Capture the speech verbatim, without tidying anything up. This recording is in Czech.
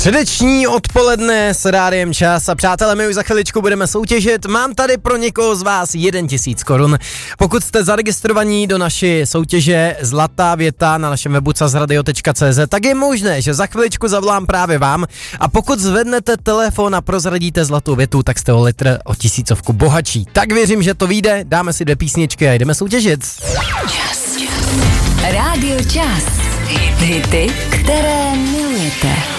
Středeční odpoledne s Rádiem Čas a přátelé, my už za chviličku budeme soutěžit. Mám tady pro někoho z vás jeden tisíc korun. Pokud jste zaregistrovaní do naší soutěže Zlatá věta na našem webu cazradio tečka cé zet, tak je možné, že za chviličku zavolám právě vám a pokud zvednete telefon a prozradíte zlatou větu, tak jste o litr o tisícovku bohatší. Tak věřím, že to vyjde, dáme si dvě písničky a jdeme soutěžit. Rádio Čas. Hity, které milujete.